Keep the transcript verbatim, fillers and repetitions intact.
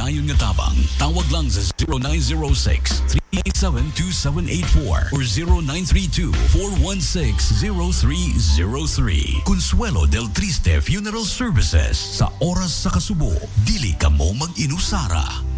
dayon nga tabang. Tawag lang sa zero nine zero six, three eight seven, two seven eight four or zero nine three two, four one six, zero three zero three. Consuelo del Triste Funeral Services. Sa oras sa kasubo, dili ka mo mag-inusara.